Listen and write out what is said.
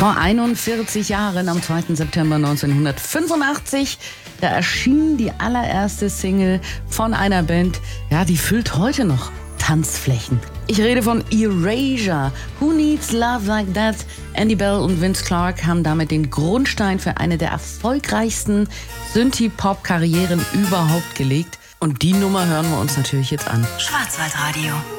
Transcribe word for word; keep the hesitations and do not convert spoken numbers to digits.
Vor einundvierzig Jahren, am zweiten September neunzehnhundertfünfundachtzig, da erschien die allererste Single von einer Band, ja, die füllt heute noch Tanzflächen. Ich rede von Erasure. Who Needs Love Like That? Andy Bell und Vince Clarke haben damit den Grundstein für eine der erfolgreichsten Synthie-Pop-Karrieren überhaupt gelegt. Und die Nummer hören wir uns natürlich jetzt an. Schwarzwaldradio.